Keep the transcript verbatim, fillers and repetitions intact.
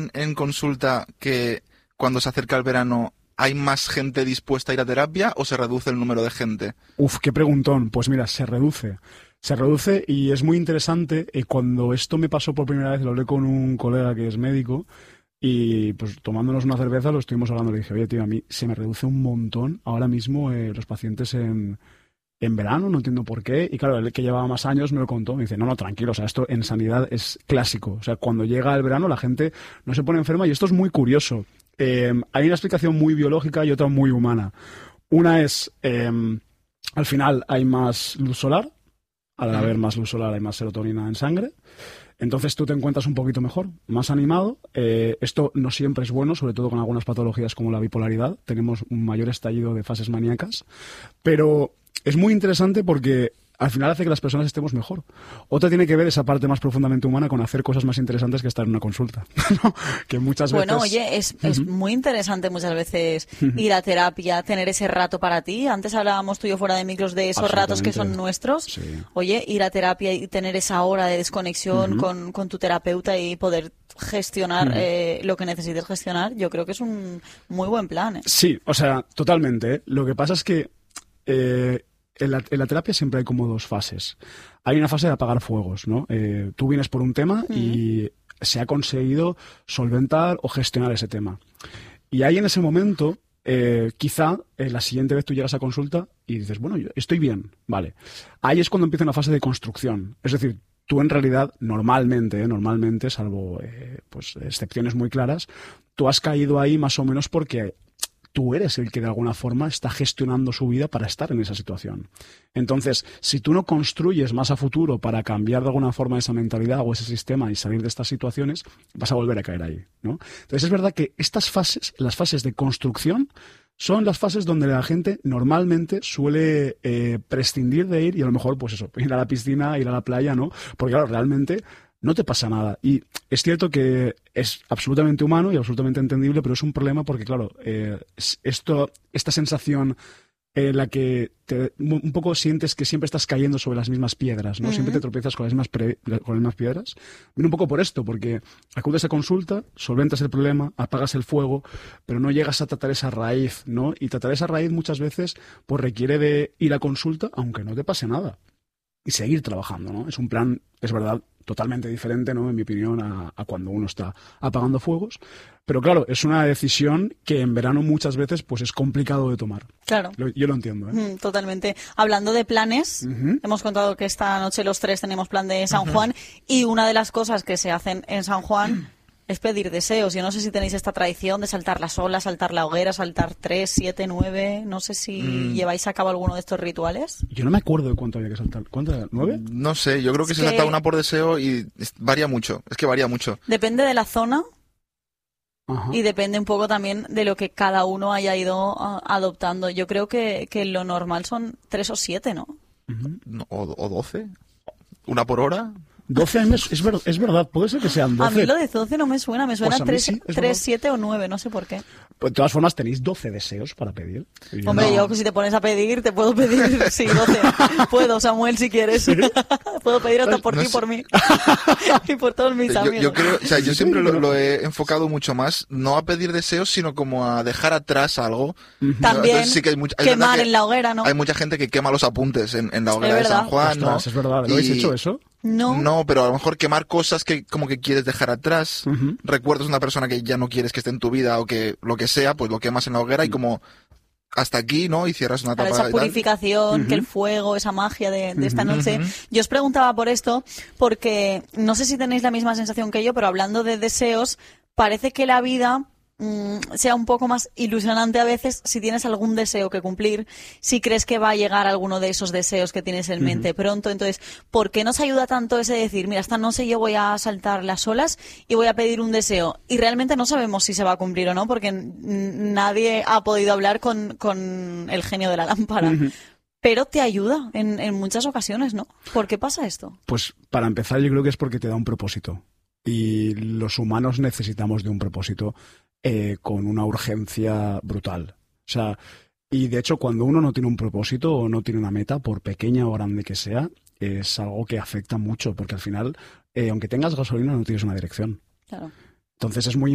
en, en consulta que cuando se acerca el verano hay más gente dispuesta a ir a terapia o se reduce el número de gente? Uf, qué preguntón. Pues mira, se reduce. Se reduce y es muy interesante. Eh, cuando esto me pasó por primera vez, lo hablé con un colega que es médico y pues tomándonos una cerveza lo estuvimos hablando. Le dije, oye, tío, a mí se me reduce un montón ahora mismo eh, los pacientes en, en verano, no entiendo por qué. Y claro, el que llevaba más años me lo contó. Me dice, no, no, tranquilo, o sea, esto en sanidad es clásico. O sea, cuando llega el verano la gente no se pone enferma y esto es muy curioso. Eh, hay una explicación muy biológica y otra muy humana. Una es, eh, al final hay más luz solar. Al haber más luz solar hay más serotonina en sangre. Entonces tú te encuentras un poquito mejor, más animado. Eh, esto no siempre es bueno, sobre todo con algunas patologías como la bipolaridad. Tenemos un mayor estallido de fases maníacas. Pero es muy interesante porque al final hace que las personas estemos mejor. Otra tiene que ver esa parte más profundamente humana con hacer cosas más interesantes que estar en una consulta. ¿No? Que muchas veces... Bueno, oye, es, es uh-huh. muy interesante muchas veces uh-huh. ir a terapia, tener ese rato para ti. Antes hablábamos tú y yo fuera de micros de esos ratos que son nuestros. Sí. Oye, ir a terapia y tener esa hora de desconexión uh-huh. con, con tu terapeuta y poder gestionar uh-huh. eh, lo que necesites gestionar, yo creo que es un muy buen plan. ¿eh? Sí, o sea, totalmente. ¿eh? Lo que pasa es que... Eh, En la, en la terapia siempre hay como dos fases. Hay una fase de apagar fuegos, ¿no? Eh, tú vienes por un tema uh-huh. y se ha conseguido solventar o gestionar ese tema. Y ahí en ese momento, eh, quizá eh, la siguiente vez tú llegas a consulta y dices, bueno, yo estoy bien, vale. Ahí es cuando empieza una fase de construcción. Es decir, tú en realidad, normalmente, eh, normalmente, salvo eh, pues excepciones muy claras, tú has caído ahí más o menos porque... tú eres el que de alguna forma está gestionando su vida para estar en esa situación. Entonces, si tú no construyes más a futuro para cambiar de alguna forma esa mentalidad o ese sistema y salir de estas situaciones, vas a volver a caer ahí, ¿no? Entonces, es verdad que estas fases, las fases de construcción, son las fases donde la gente normalmente suele eh, prescindir de ir y a lo mejor, pues eso, ir a la piscina, ir a la playa, ¿no? Porque claro, realmente... no te pasa nada. Y es cierto que es absolutamente humano y absolutamente entendible, pero es un problema porque, claro, eh, esto, esta sensación en la que te, un poco sientes que siempre estás cayendo sobre las mismas piedras, ¿no? Uh-huh. Siempre te tropiezas con las mismas, pre, con las mismas piedras. Viene un poco por esto, porque acudes a consulta, solventas el problema, apagas el fuego, pero no llegas a tratar esa raíz, ¿no? Y tratar esa raíz muchas veces pues requiere de ir a consulta, aunque no te pase nada. Y seguir trabajando, ¿no? Es un plan, es verdad, totalmente diferente, ¿no? En mi opinión, a, a cuando uno está apagando fuegos. Pero claro, es una decisión que en verano muchas veces pues es complicado de tomar. Claro. Lo, yo lo entiendo, ¿eh? Mm, totalmente. Hablando de planes, uh-huh. hemos contado que esta noche los tres tenemos plan de San uh-huh. Juan y una de las cosas que se hacen en San Juan es pedir deseos. Yo no sé si tenéis esta tradición de saltar la sola, saltar la hoguera, saltar tres, siete, nueve. No sé si mm. lleváis a cabo alguno de estos rituales. Yo no me acuerdo de cuánto había que saltar. ¿Cuánto era? ¿Nueve? No sé, yo creo que es se que... salta una por deseo y varía mucho. Es que varía mucho. Depende de la zona. Ajá. Y depende un poco también de lo que cada uno haya ido uh, adoptando. Yo creo que, que lo normal son tres o siete, ¿no? Uh-huh. no o, o doce. ¿Una por hora? doce años, es, ver, es verdad, puede ser que sean doce. A mí lo de doce no me suena, me suena pues tres, sí, siete o nueve, no sé por qué. Pues de todas formas, tenéis doce deseos para pedir. Yo Hombre, no. yo si te pones a pedir, te puedo pedir, sí, doce. Puedo, Samuel, si quieres. ¿Sí? Puedo pedir hasta por no ti y por mí. Y por todos mis yo, amigos. Yo, creo, o sea, yo siempre lo, lo he enfocado mucho más, no a pedir deseos, sino como a dejar atrás algo. También, sí que hay mucha, quemar en la hoguera, ¿no? Hay mucha gente que quema los apuntes en, en la hoguera es de San Juan, Ostras, ¿no? Es verdad, ¿lo habéis hecho eso? No. No, pero a lo mejor quemar cosas que como que quieres dejar atrás, uh-huh. recuerdos de una persona que ya no quieres que esté en tu vida o que lo que sea, pues lo quemas en la hoguera uh-huh. y como hasta aquí, ¿no? Y cierras una tapa. Esa purificación, uh-huh. que el fuego, esa magia de, de esta noche. Uh-huh. Yo os preguntaba por esto porque no sé si tenéis la misma sensación que yo, pero hablando de deseos, parece que la vida sea un poco más ilusionante a veces si tienes algún deseo que cumplir, si crees que va a llegar alguno de esos deseos que tienes en mente uh-huh. pronto. Entonces, ¿por qué nos ayuda tanto ese decir, mira, esta noche yo voy a saltar las olas y voy a pedir un deseo? Y realmente no sabemos si se va a cumplir o no, porque n- nadie ha podido hablar con, con el genio de la lámpara. Uh-huh. Pero te ayuda en, en muchas ocasiones, ¿no? ¿Por qué pasa esto? Pues para empezar yo creo que es porque te da un propósito. Y los humanos necesitamos de un propósito eh, con una urgencia brutal. O sea, y de hecho cuando uno no tiene un propósito o no tiene una meta, por pequeña o grande que sea, es algo que afecta mucho, porque al final, eh, aunque tengas gasolina, no tienes una dirección. Claro. Entonces es muy